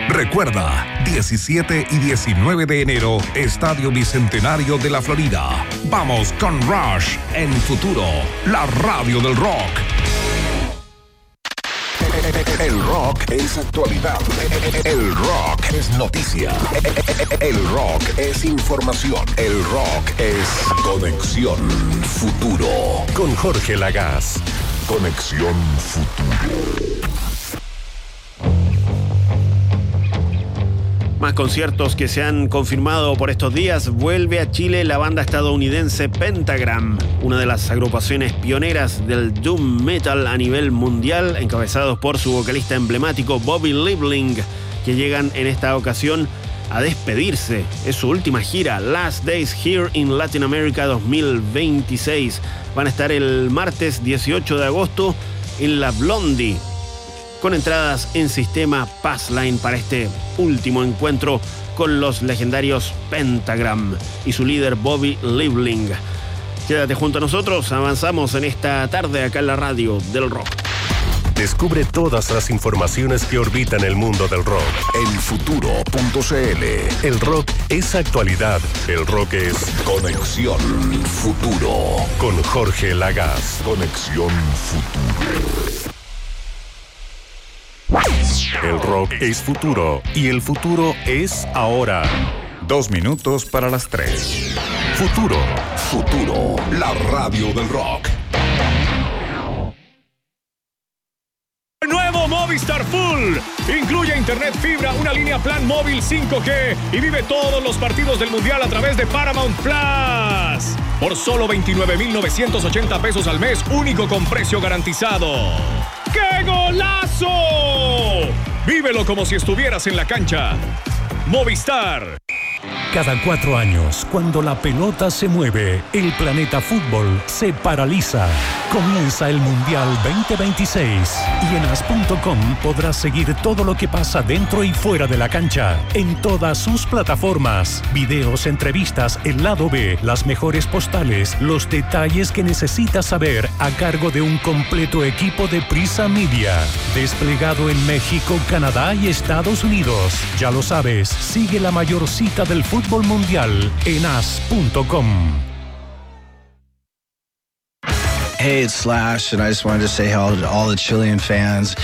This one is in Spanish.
Recuerda, 17 y 19 de enero, Estadio Bicentenario de la Florida. Vamos con Rush en Futuro, la radio del rock. El rock es actualidad. El rock es noticia. El rock es información. El rock es Conexión Futuro. Con Jorge Lagaz. Conexión Futuro. Más conciertos que se han confirmado por estos días. Vuelve a Chile la banda estadounidense Pentagram, una de las agrupaciones pioneras del doom metal a nivel mundial, encabezados por su vocalista emblemático Bobby Liebling, que llegan en esta ocasión a despedirse. Es su última gira, Last Days Here in Latin America 2026. Van a estar el martes 18 de agosto en la Blondie, con entradas en sistema Passline para este último encuentro con los legendarios Pentagram y su líder Bobby Liebling. Quédate junto a nosotros, avanzamos en esta tarde acá en la radio del rock. Descubre todas las informaciones que orbitan el mundo del rock en futuro.cl. El rock es actualidad, el rock es Conexión Futuro. Con Jorge Lagaz. Conexión Futuro. El rock es futuro y el futuro es ahora. 2 minutos para las 3. Futuro, la radio del rock. Nuevo Movistar Full. Incluye internet fibra, una línea plan móvil 5G y vive todos los partidos del Mundial a través de Paramount Plus. Por solo 29,980 pesos al mes, único con precio garantizado. ¡Qué golazo! Vívelo como si estuvieras en la cancha. Movistar. Cada 4 años, cuando la pelota se mueve, el planeta fútbol se paraliza. Comienza el Mundial 2026 y en as.com podrás seguir todo lo que pasa dentro y fuera de la cancha, en todas sus plataformas. Videos, entrevistas, el lado B, las mejores postales, los detalles que necesitas saber a cargo de un completo equipo de Prisa Media. Desplegado en México, Canadá y Estados Unidos. Ya lo sabes, sigue la mayor cita del fútbol mundial en as.com. Hey, it's Slash, and I just wanted to say hello to all the Chilean fans